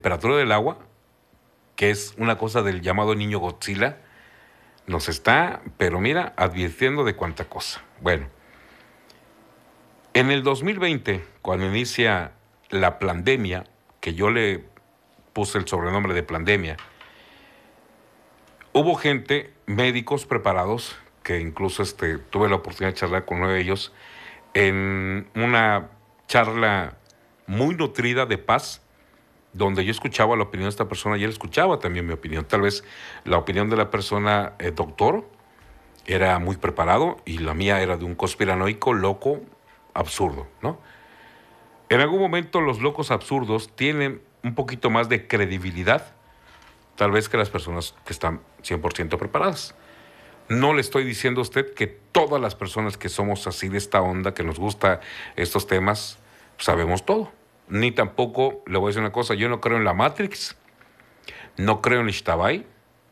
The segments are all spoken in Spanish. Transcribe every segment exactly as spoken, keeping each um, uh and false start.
temperatura del agua, que es una cosa del llamado niño Godzilla, nos está, pero mira, advirtiendo de cuánta cosa. Bueno, en el dos mil veinte, cuando inicia la pandemia, que yo le puse el sobrenombre de pandemia, hubo gente, médicos preparados, que incluso este, tuve la oportunidad de charlar con uno de ellos, en una charla muy nutrida de paz, donde yo escuchaba la opinión de esta persona y él escuchaba también mi opinión. Tal vez la opinión de la persona eh, doctor era muy preparado y la mía era de un conspiranoico loco absurdo, ¿no? En algún momento los locos absurdos tienen un poquito más de credibilidad, tal vez que las personas que están cien por ciento preparadas. No le estoy diciendo a usted que todas las personas que somos así de esta onda, que nos gusta estos temas, sabemos todo. Ni tampoco, le voy a decir una cosa, yo no creo en la Matrix, no creo en Ishtabai,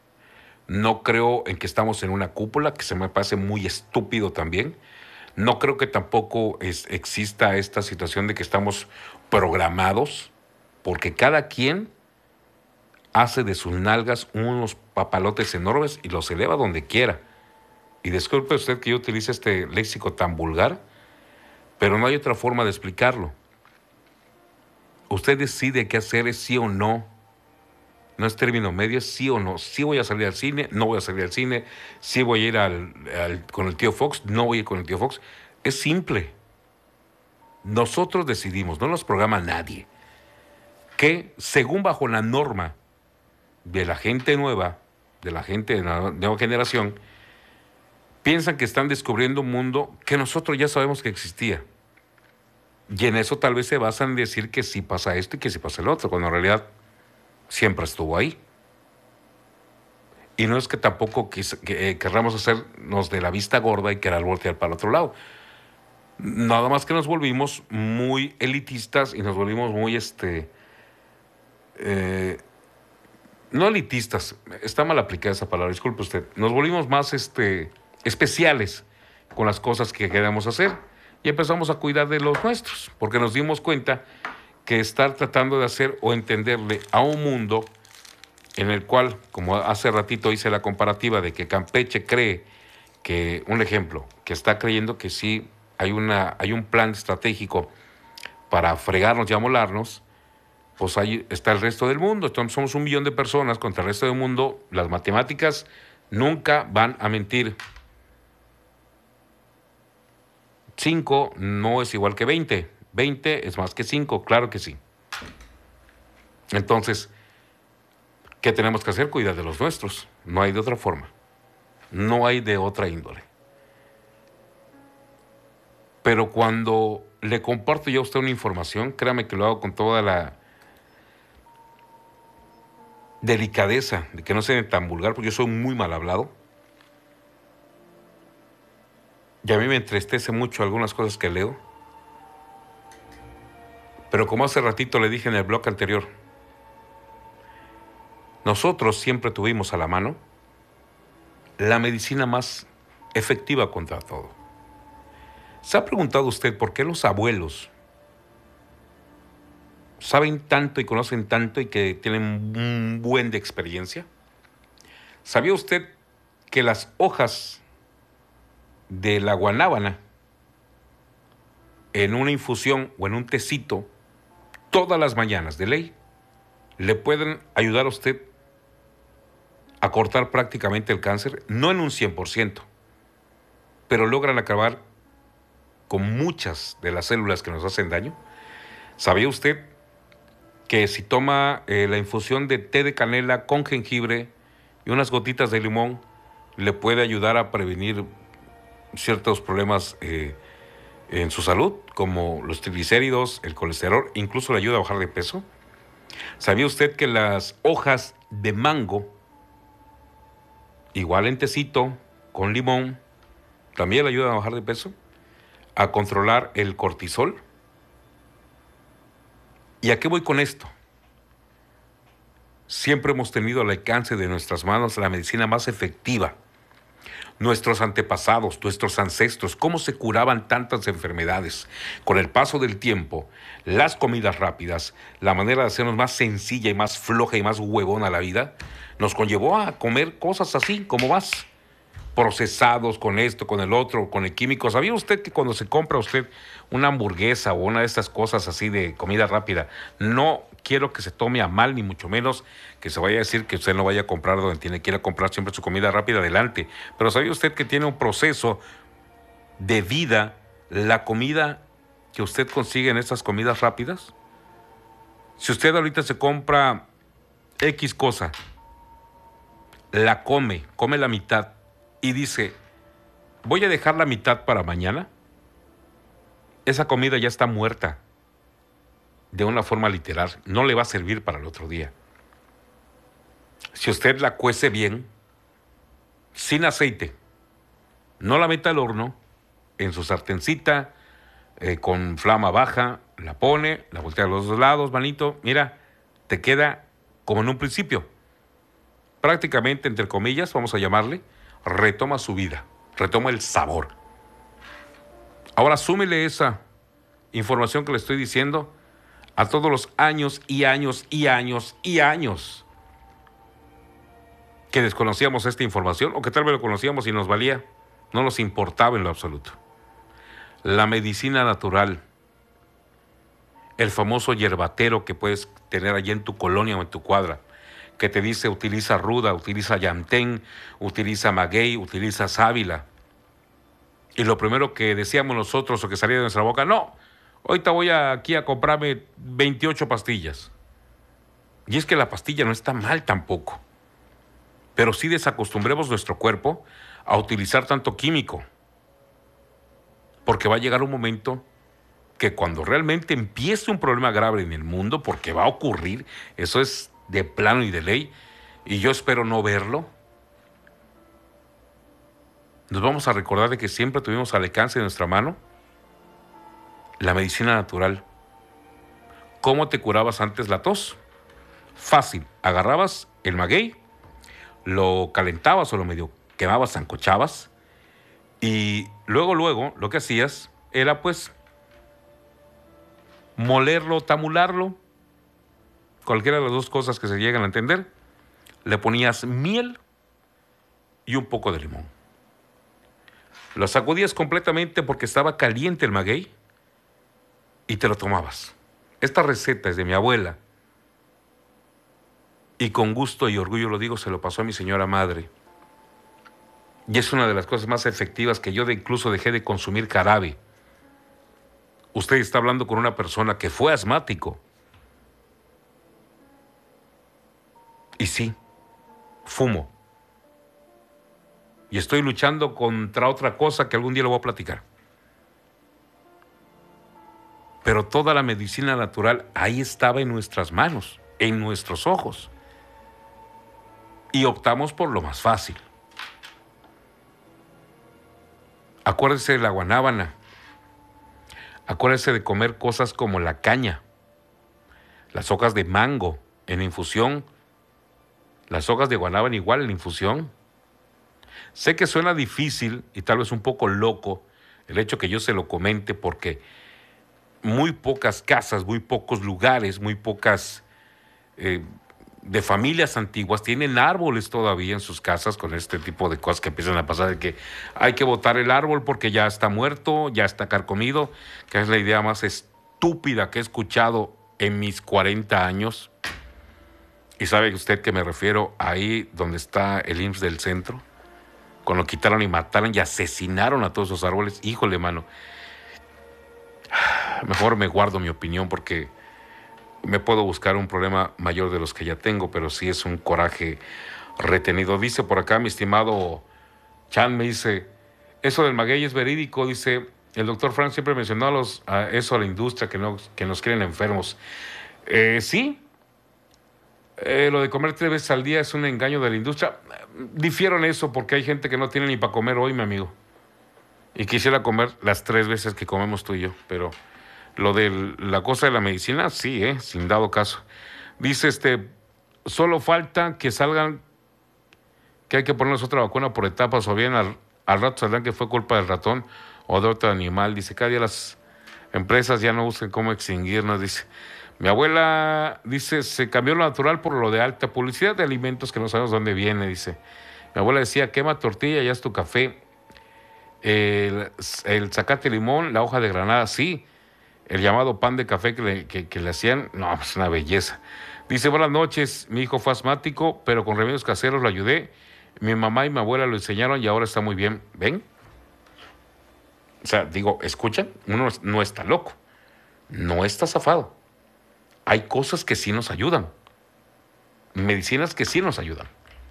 no creo en que estamos en una cúpula, que se me parece muy estúpido también. No creo que tampoco es, exista esta situación de que estamos programados, porque cada quien hace de sus nalgas unos papalotes enormes y los eleva donde quiera. Y disculpe usted que yo utilice este léxico tan vulgar, pero no hay otra forma de explicarlo. Usted decide qué hacer, es sí o no. No es término medio, es sí o no. Sí voy a salir al cine, no voy a salir al cine. Sí voy a ir al, al, con el tío Fox, no voy a ir con el tío Fox. Es simple. Nosotros decidimos, no nos programa nadie. Que según bajo la norma de la gente nueva, de la gente de la nueva generación, piensan que están descubriendo un mundo que nosotros ya sabemos que existía. Y en eso tal vez se basan en decir que sí pasa esto y que sí pasa el otro, cuando en realidad siempre estuvo ahí. Y no es que tampoco quis, que, eh, querramos hacernos de la vista gorda y querer voltear para el otro lado. Nada más que nos volvimos muy elitistas y nos volvimos muy, este, eh, no elitistas, está mal aplicada esa palabra, disculpe usted, nos volvimos más, este, especiales con las cosas que queremos hacer y empezamos a cuidar de los nuestros, porque nos dimos cuenta que estar tratando de hacer o entenderle a un mundo en el cual, como hace ratito hice la comparativa de que Campeche cree que, un ejemplo, que está creyendo que sí hay, una, hay un plan estratégico para fregarnos y amolarnos, pues ahí está el resto del mundo. Entonces somos un millón de personas contra el resto del mundo. Las matemáticas nunca van a mentir. cinco no es igual que veinte. veinte es más que cinco, claro que sí. Entonces, ¿qué tenemos que hacer? Cuidar de los nuestros. No hay de otra forma. No hay de otra índole. Pero cuando le comparto yo a usted una información, créame que lo hago con toda la delicadeza, de que no sea tan vulgar, porque yo soy muy mal hablado. Y a mí me entristece mucho algunas cosas que leo. Pero como hace ratito le dije en el blog anterior, nosotros siempre tuvimos a la mano la medicina más efectiva contra todo. ¿Se ha preguntado usted por qué los abuelos saben tanto y conocen tanto y que tienen un buen de experiencia? ¿Sabía usted que las hojas de la guanábana en una infusión o en un tecito todas las mañanas de ley le pueden ayudar a usted a cortar prácticamente el cáncer? No en un cien por ciento, pero logran acabar con muchas de las células que nos hacen daño. ¿Sabía usted que si toma eh, la infusión de té de canela con jengibre y unas gotitas de limón, le puede ayudar a prevenir ciertos problemas eh, en su salud, como los triglicéridos, el colesterol, incluso le ayuda a bajar de peso? ¿Sabía usted que las hojas de mango, igual en tecito, con limón, también le ayudan a bajar de peso, a controlar el cortisol? ¿Y a qué voy con esto? Siempre hemos tenido al alcance de nuestras manos la medicina más efectiva. Nuestros antepasados, nuestros ancestros, cómo se curaban tantas enfermedades. Con el paso del tiempo, las comidas rápidas, la manera de hacernos más sencilla y más floja y más huevona la vida, nos conllevó a comer cosas así como más procesados, con esto, con el otro, con el químico. ¿Sabía usted que cuando se compra usted una hamburguesa o una de estas cosas así de comida rápida, no quiero que se tome a mal, ni mucho menos que se vaya a decir que usted no vaya a comprar donde tiene que ir a comprar siempre su comida rápida, adelante? Pero ¿sabía usted que tiene un proceso de vida la comida que usted consigue en estas comidas rápidas? Si usted ahorita se compra X cosa, la come, come la mitad y dice, voy a dejar la mitad para mañana, esa comida ya está muerta de una forma literal, no le va a servir para el otro día. Si usted la cuece bien, sin aceite, no la meta al horno, en su sartencita, eh, con flama baja, la pone, la voltea a los dos lados, manito, mira, te queda como en un principio. Prácticamente, entre comillas, vamos a llamarle, retoma su vida, retoma el sabor. Ahora súmele esa información que le estoy diciendo a todos los años y años y años y años que desconocíamos esta información, o que tal vez lo conocíamos y nos valía, no nos importaba en lo absoluto. La medicina natural, el famoso yerbatero que puedes tener allí en tu colonia o en tu cuadra, que te dice utiliza ruda, utiliza llantén, utiliza maguey, utiliza sábila. Y lo primero que decíamos nosotros o que salía de nuestra boca, no, ahorita voy a, aquí a comprarme veintiocho pastillas. Y es que la pastilla no está mal tampoco, pero sí desacostumbremos nuestro cuerpo a utilizar tanto químico, porque va a llegar un momento que cuando realmente empiece un problema grave en el mundo, porque va a ocurrir, eso es de plano y de ley, y yo espero no verlo, nos vamos a recordar de que siempre tuvimos al alcance de nuestra mano la medicina natural. ¿Cómo te curabas antes la tos? Fácil, agarrabas el maguey, lo calentabas o lo medio quemabas, zancochabas, y luego, luego, lo que hacías era pues molerlo, tamularlo, cualquiera de las dos cosas que se llegan a entender, le ponías miel y un poco de limón. Lo sacudías completamente porque estaba caliente el maguey y te lo tomabas. Esta receta es de mi abuela y con gusto y orgullo lo digo, se lo pasó a mi señora madre. Y es una de las cosas más efectivas que yo de incluso dejé de consumir jarabe. Usted está hablando con una persona que fue asmático. Y sí, fumo. Y estoy luchando contra otra cosa que algún día lo voy a platicar. Pero toda la medicina natural ahí estaba en nuestras manos, en nuestros ojos. Y optamos por lo más fácil. Acuérdese de la guanábana. Acuérdese de comer cosas como la caña, las hojas de mango en infusión, las hojas de guanábana igual en infusión. Sé que suena difícil y tal vez un poco loco el hecho que yo se lo comente, porque muy pocas casas, muy pocos lugares, muy pocas eh, de familias antiguas tienen árboles todavía en sus casas con este tipo de cosas que empiezan a pasar, de que hay que botar el árbol porque ya está muerto, ya está carcomido, que es la idea más estúpida que he escuchado en mis cuarenta años. Y sabe usted que me refiero ahí donde está el I M S S del centro, cuando quitaron y mataron y asesinaron a todos esos árboles. Híjole, mano, mejor me guardo mi opinión porque me puedo buscar un problema mayor de los que ya tengo, pero sí es un coraje retenido. Dice por acá mi estimado Chan, me dice, eso del maguey es verídico, dice, el doctor Frank siempre mencionó a los, a eso a la industria, que, no, que nos creen enfermos. Eh, sí, eh, lo de comer tres veces al día es un engaño de la industria. Difiero en eso porque hay gente que no tiene ni para comer hoy, mi amigo, y quisiera comer las tres veces que comemos tú y yo, pero lo de la cosa de la medicina, sí, eh, sin dado caso. Dice, este, solo falta que salgan, que hay que ponernos otra vacuna por etapas, o bien al, al rato sabrán que fue culpa del ratón o de otro animal. Dice, cada día las empresas ya no buscan cómo extinguirnos, dice. Mi abuela, dice, se cambió lo natural por lo de alta publicidad de alimentos que no sabemos dónde viene, dice. Mi abuela decía, quema tortilla, ya es tu café. El, el zacate limón, la hoja de granada, sí. El llamado pan de café que le, que, que le hacían, no, es una belleza. Dice, buenas noches, mi hijo fue asmático, pero con remedios caseros lo ayudé. Mi mamá y mi abuela lo enseñaron y ahora está muy bien. ¿Ven? O sea, digo, escuchan, uno no está loco, no está zafado. Hay cosas que sí nos ayudan, medicinas que sí nos ayudan.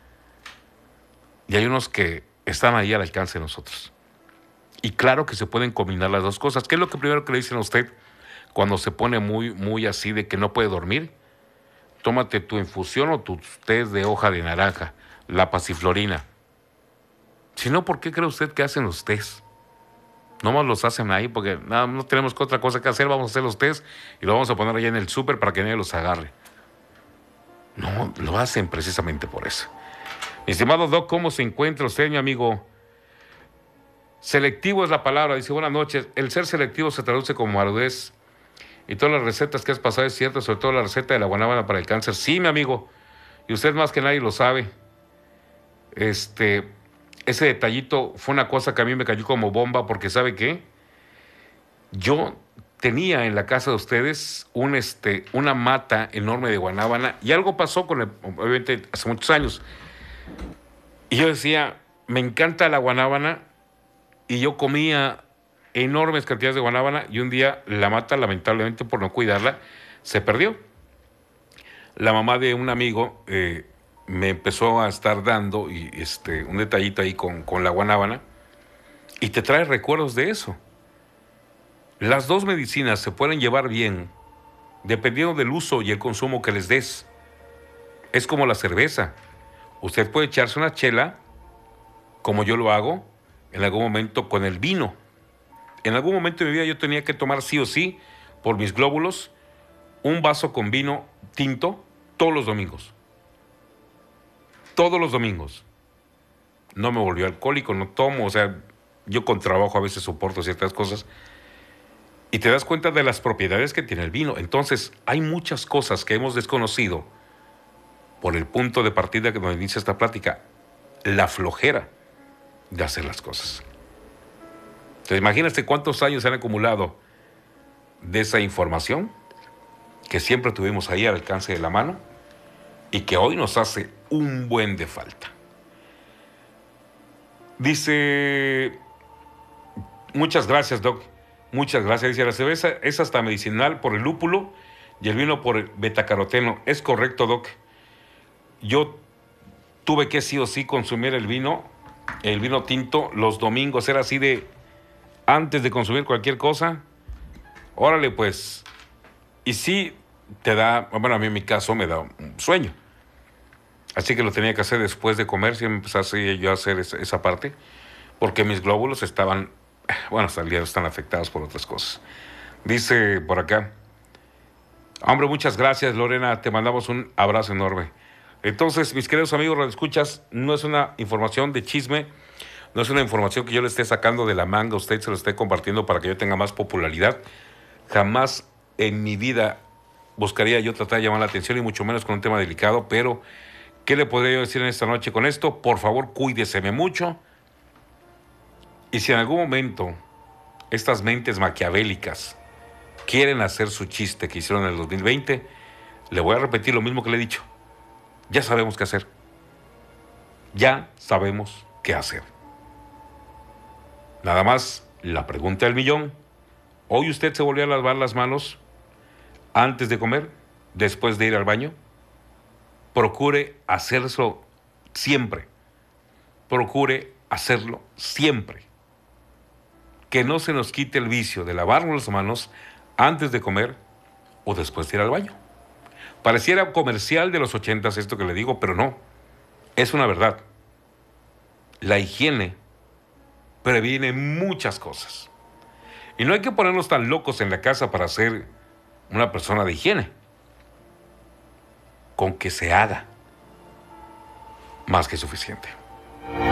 Y hay unos que están ahí al alcance de nosotros. Y claro que se pueden combinar las dos cosas. ¿Qué es lo que primero que le dicen a usted cuando se pone muy, muy así de que no puede dormir? Tómate tu infusión o tu té de hoja de naranja, la pasiflorina. Si no, ¿por qué cree usted que hacen los tés? Nomás los hacen ahí porque no, no tenemos otra cosa que hacer, vamos a hacer los tés y lo vamos a poner allá en el súper para que nadie los agarre. No, lo hacen precisamente por eso. Mi estimado Doc, ¿cómo se encuentra usted, mi amigo? Selectivo es la palabra, dice, buenas noches. El ser selectivo se traduce como marudez. Y todas las recetas que has pasado es cierto, sobre todo la receta de la guanábana para el cáncer. Sí, mi amigo, y usted más que nadie lo sabe. Este, ese detallito fue una cosa que a mí me cayó como bomba, porque ¿sabe qué? Yo tenía en la casa de ustedes un, este, una mata enorme de guanábana, y algo pasó con el, obviamente, hace muchos años. Y yo decía, me encanta la guanábana, y yo comía enormes cantidades de guanábana, y un día la mata, lamentablemente por no cuidarla, se perdió. La mamá de un amigo eh, me empezó a estar dando y, este, un detallito ahí con, con la guanábana, y te trae recuerdos de eso. Las dos medicinas se pueden llevar bien dependiendo del uso y el consumo que les des. Es como la cerveza. Usted puede echarse una chela, como yo lo hago, en algún momento con el vino. En algún momento de mi vida yo tenía que tomar sí o sí, por mis glóbulos, un vaso con vino tinto todos los domingos. Todos los domingos. No me volvió alcohólico, no tomo, o sea, yo con trabajo a veces soporto ciertas cosas. Y te das cuenta de las propiedades que tiene el vino. Entonces, hay muchas cosas que hemos desconocido por el punto de partida que nos inicia esta plática, la flojera de hacer las cosas. Entonces, imagínate cuántos años han acumulado de esa información que siempre tuvimos ahí al alcance de la mano y que hoy nos hace un buen de falta. Dice, muchas gracias, Doc, muchas gracias. Dice, la cerveza es hasta medicinal por el lúpulo y el vino por el betacaroteno. Es correcto, Doc. Yo tuve que sí o sí consumir el vino, el vino tinto los domingos, era así de, antes de consumir cualquier cosa, órale pues, y sí te da, bueno, a mí en mi caso me da un sueño, así que lo tenía que hacer después de comer, si empecé yo a hacer esa, esa parte, porque mis glóbulos estaban, bueno, hasta el día están afectados por otras cosas. Dice por acá, hombre, muchas gracias, Lorena, te mandamos un abrazo enorme. Entonces, mis queridos amigos radioescuchas, no es una información de chisme, no es una información que yo le esté sacando de la manga, usted se lo esté compartiendo para que yo tenga más popularidad. Jamás en mi vida buscaría yo tratar de llamar la atención y mucho menos con un tema delicado, pero ¿qué le podría yo decir en esta noche con esto? Por favor, cuídeseme mucho. Y si en algún momento estas mentes maquiavélicas quieren hacer su chiste que hicieron en el dos mil veinte, le voy a repetir lo mismo que le he dicho. Ya sabemos qué hacer. Ya sabemos qué hacer. Nada más la pregunta del millón. ¿Hoy usted se volvió a lavar las manos antes de comer, después de ir al baño? Procure hacerlo siempre. Procure hacerlo siempre. Que no se nos quite el vicio de lavarnos las manos antes de comer o después de ir al baño. Pareciera comercial de los ochentas esto que le digo, pero no. Es una verdad. La higiene previene muchas cosas. Y no hay que ponernos tan locos en la casa para ser una persona de higiene. Con que se haga, más que suficiente.